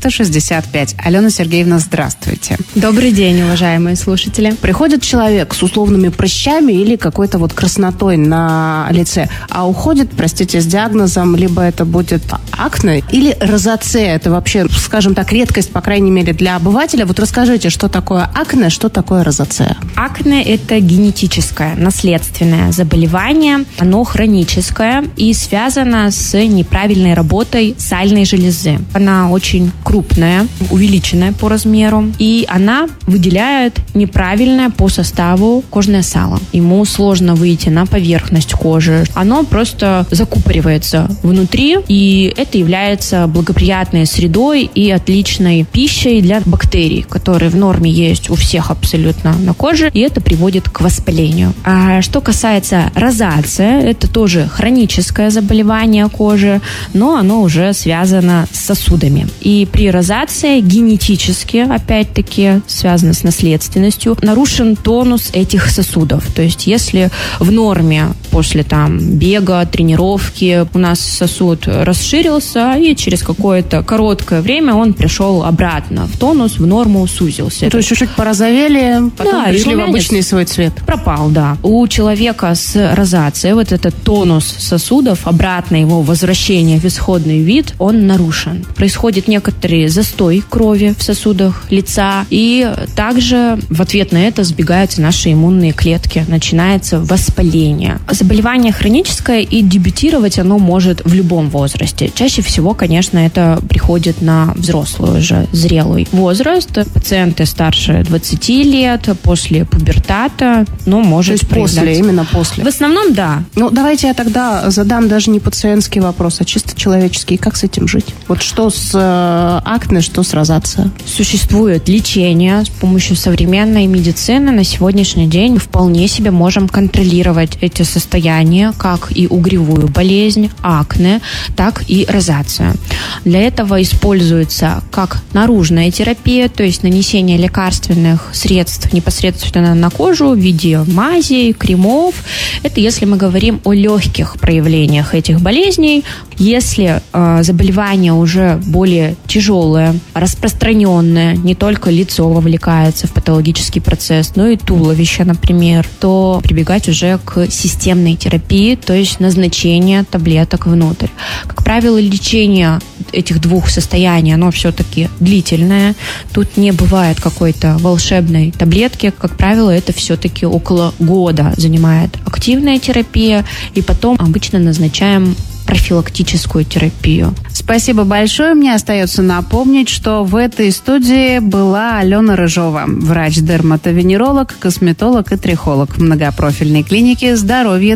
365». Алена Сергеевна, здравствуйте. Добрый день, уважаемые слушатели. Приходит человек с условными прыщами или какой-то вот краснотой на лице, а уходит, простите, с диагнозом, либо это будет акне или розацея. Это вообще, скажем так, редкость, по крайней мере, для обывателя. Вот расскажите, что такое акне, что такое розацея? Акне – это генетическое, наследственное заболевание. Оно хроническое и связано с неправильной работой сальной железы. Она очень крупная, увеличенная по размеру, и она выделяет неправильное по составу кожное сало. Ему сложно выйти на поверхность кожи. Оно просто закупоривается внутри, и это является благоприятной средой и отличной пищей для бактерий, которые в норме есть у всех абсолютно на коже, и это приводит к воспалению. А что касается розации, это тоже хроническое заболевание кожи, но оно уже связано с сосудами. И при розации генетически, опять-таки, связано с наследственностью, нарушен тонус этих сосудов. То есть, если в норме после бега, тренировки у нас сосуд расширился, и через какое-то короткое время он пришел обратно в тонус, в норму сузился. То есть чуть-чуть порозовели, потом пришли в обычный свой цвет. Пропал, да. У человека с розацией вот этот тонус сосудов, обратно его возвращение в исходный вид, он нарушен. Происходит некоторый застой крови в сосудах лица, и также в ответ на это сбегаются наши иммунные клетки. Начинается воспаление. Заболевание хроническое, и дебютировать оно может в любом возрасте. Чаще всего, конечно, это приходит на взрослый уже, зрелый возраст. Пациенты старше 20 лет, после пубертата, но может проявляться. Именно после. В основном, да. Давайте я тогда задам даже не пациентский вопрос, а чисто человеческий. Как с этим жить? Вот что с акне, что с розацией? Существует лечение с помощью современной медицины. На сегодняшний день вполне себе можем контролировать эти состояния, как и угревую болезнь, акне, так и розацию. Для этого используется как наружная терапия, то есть нанесение лекарственных средств непосредственно на кожу в виде мазей, кремов. Это если мы говорим о легких проявлениях этих болезней. Если заболевание уже более тяжелое, распространенное, не только лицо вовлекается в патологический процесс, но и туловище, например, то прибегать уже к системной терапии, то есть назначение таблеток внутрь. Как правило, лечение этих двух состояний, оно все-таки длительное. Тут не бывает какой-то волшебной таблетки. Как правило, это все-таки около года занимает активная терапия, и потом обычно назначаем профилактическую терапию. Спасибо большое. Мне остается напомнить, что в этой студии была Алена Рыжова, врач-дерматовенеролог, косметолог и трихолог многопрофильной клиники «Здоровье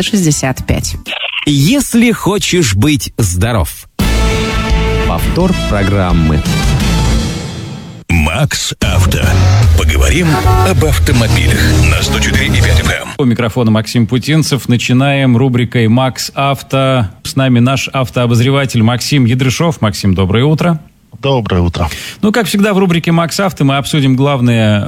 365». Если хочешь быть здоров. Повтор программы. Макс Авто. Поговорим об автомобилях на 104,5 FM. У микрофона Максим Путинцев. Начинаем рубрикой «Макс Авто». С нами наш автообозреватель Максим Ядрышов. Максим, доброе утро. Доброе утро. Ну, как всегда, в рубрике «Макс Авто» мы обсудим главные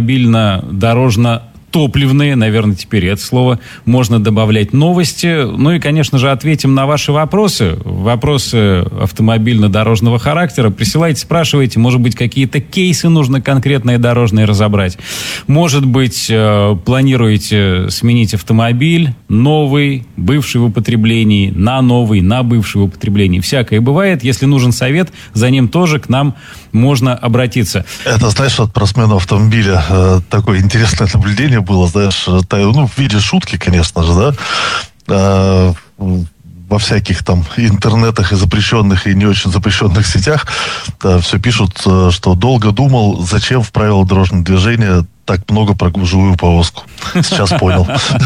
автомобильно-дорожно-топливные, наверное, теперь это слово, можно добавлять новости. Ну и, конечно же, ответим на ваши вопросы. Вопросы автомобильно-дорожного характера. Присылайте, спрашивайте. Может быть, какие-то кейсы нужно конкретные дорожные разобрать. Может быть, планируете сменить автомобиль, новый, бывший в употреблении, на новый, на бывший в употреблении. Всякое бывает. Если нужен совет, за ним тоже к нам можно обратиться. Это, знаешь, вот про смену автомобиля такое интересное наблюдение было, знаешь, в виде шутки, конечно же, да, во всяких там интернетах и запрещенных, и не очень запрещенных сетях все пишут, что долго думал, зачем в правила дорожного движения так много про гужевую повозку. Сейчас понял.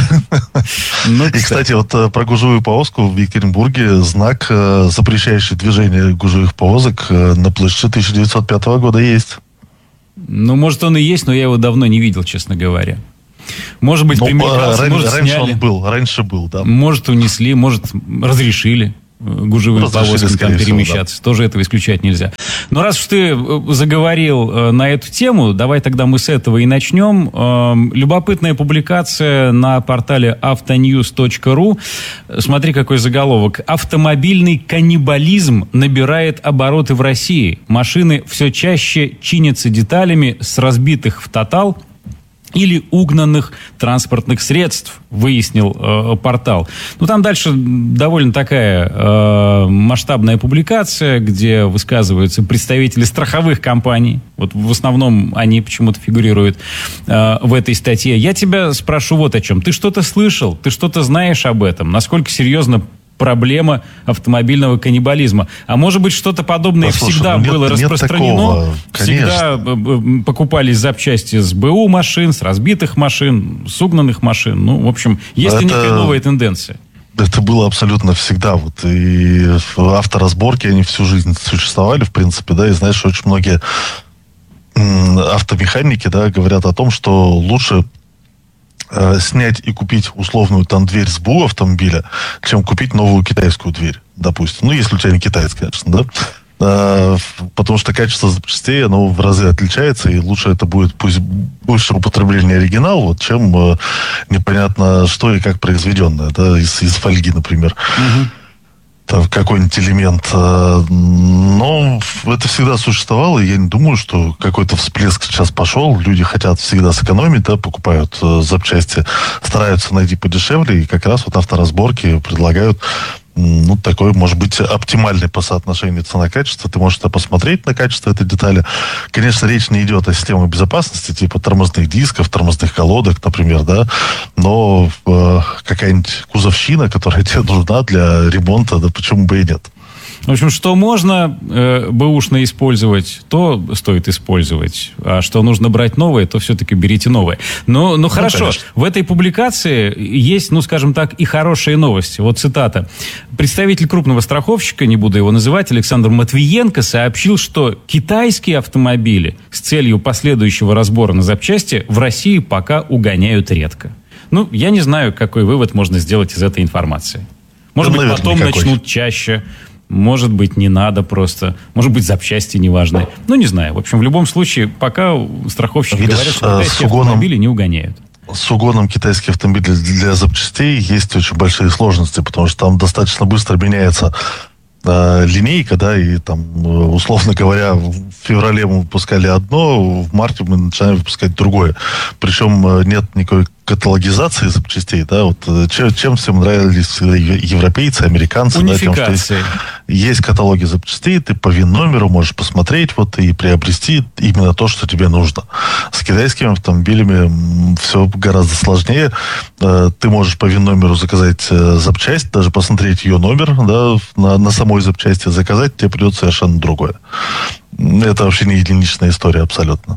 И, кстати, вот про гужевую повозку в Екатеринбурге знак, запрещающий движение гужевых повозок, на площади 1905 года есть. Ну, может, он и есть, но я его давно не видел, честно говоря. Может быть, примелькался, может, сняли. Раньше был, да. Может, унесли, может, разрешили гужевым повозкам там перемещаться. Да. Тоже этого исключать нельзя. Но раз уж ты заговорил на эту тему, давай тогда мы с этого и начнем. Любопытная публикация на портале autonews.ru. Смотри, какой заголовок. Автомобильный каннибализм набирает обороты в России. Машины все чаще чинятся деталями с разбитых в тотал или угнанных транспортных средств, выяснил портал. Ну, там дальше довольно такая масштабная публикация, где высказываются представители страховых компаний. Вот в основном они почему-то фигурируют в этой статье. Я тебя спрошу вот о чем. Ты что-то слышал? Ты что-то знаешь об этом? Насколько серьезно проблема автомобильного каннибализма? А может быть, что-то подобное всегда было распространено? Всегда покупались запчасти с БУ машин, с разбитых машин, с угнанных машин. Ну, в общем, есть ли некая новая тенденция? Это было абсолютно всегда. Вот. И авторазборки, они всю жизнь существовали, в принципе, да, и знаешь, очень многие автомеханики, да, говорят о том, что лучше снять и купить условную там дверь с БУ автомобиля, чем купить новую китайскую дверь, допустим. Ну, если у тебя не китайская, конечно, да. Потому что качество запчастей, оно в разы отличается, и лучше это будет пусть больше употребления оригинал, вот, чем непонятно что и как произведенное, да, из фольги, например. Там какой-нибудь элемент. Но это всегда существовало, и я не думаю, что какой-то всплеск сейчас пошел. Люди хотят всегда сэкономить, да, покупают запчасти, стараются найти подешевле, и как раз вот авторазборки предлагают, ну, такой, может быть, оптимальный по соотношению цена-качество. Ты можешь посмотреть на качество этой детали. Конечно, речь не идет о системе безопасности, типа тормозных дисков, тормозных колодок, например, да, но какая-нибудь кузовщина, которая тебе нужна для ремонта, да почему бы и нет. В общем, что можно бэушно использовать, то стоит использовать. А что нужно брать новое, то все-таки берите новое. Но хорошо, конечно. В этой публикации есть, ну, скажем так, и хорошие новости. Вот цитата. Представитель крупного страховщика, не буду его называть, Александр Матвиенко, сообщил, что китайские автомобили с целью последующего разбора на запчасти в России пока угоняют редко. Ну, я не знаю, какой вывод можно сделать из этой информации. Может быть, потом начнут чаще. Может быть, не надо просто. Может быть, запчасти неважные. Ну, не знаю. В общем, в любом случае, пока страховщики говорят, что китайские автомобили не угоняют. С угоном китайских автомобилей для запчастей есть очень большие сложности, потому что там достаточно быстро меняется линейка, да, и там, условно говоря, в феврале мы выпускали одно, в марте мы начинаем выпускать другое. Причем нет никакой каталогизации запчастей, да, вот чем всем нравились европейцы, американцы, да, тем, что есть каталоги запчастей, ты по ВИН-номеру можешь посмотреть вот и приобрести именно то, что тебе нужно. С китайскими автомобилями все гораздо сложнее. Ты можешь по ВИН-номеру заказать запчасть, даже посмотреть ее номер, да, на самой запчасти заказать, тебе придет совершенно другое. Это вообще не единичная история абсолютно.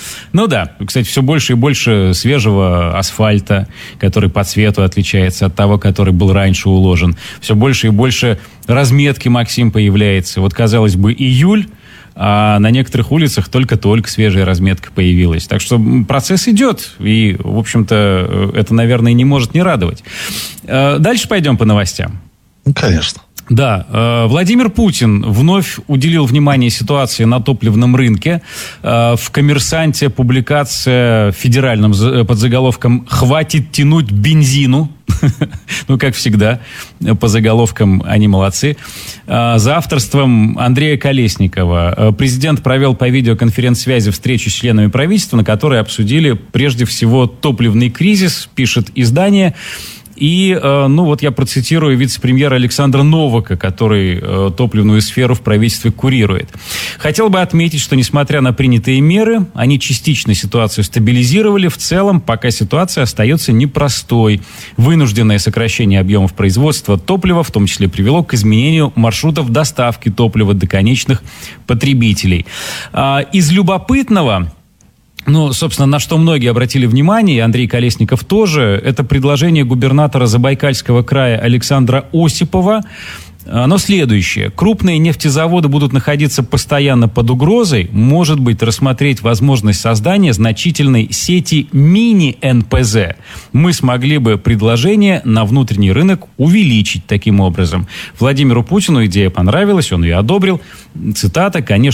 Ну да, кстати, все больше и больше свежего асфальта, который по цвету отличается от того, который был раньше уложен. Все больше и больше разметки, Максим, появляется. Вот, казалось бы, июль, а на некоторых улицах только-только свежая разметка появилась. Так что процесс идет, и, в общем-то, это, наверное, не может не радовать. Дальше пойдем по новостям. Конечно. Да, Владимир Путин вновь уделил внимание ситуации на топливном рынке. В «Коммерсанте» публикация в федеральном под заголовком «Хватит тянуть бензину». Ну, как всегда, по заголовкам они молодцы. За авторством Андрея Колесникова президент провел по видеоконференц-связи встречу с членами правительства, на которой обсудили прежде всего топливный кризис, пишет издание. И, ну вот я процитирую вице-премьера Александра Новака, который топливную сферу в правительстве курирует. Хотел бы отметить, что несмотря на принятые меры, они частично ситуацию стабилизировали. В целом, пока ситуация остается непростой. Вынужденное сокращение объемов производства топлива, в том числе, привело к изменению маршрутов доставки топлива до конечных потребителей. Из любопытного... Ну, собственно, на что многие обратили внимание, и Андрей Колесников тоже, это предложение губернатора Забайкальского края Александра Осипова. Оно следующее. Крупные нефтезаводы будут находиться постоянно под угрозой. Может быть, рассмотреть возможность создания значительной сети мини-НПЗ. Мы смогли бы предложение на внутренний рынок увеличить таким образом. Владимиру Путину идея понравилась, он ее одобрил. Цитата: «Конечно,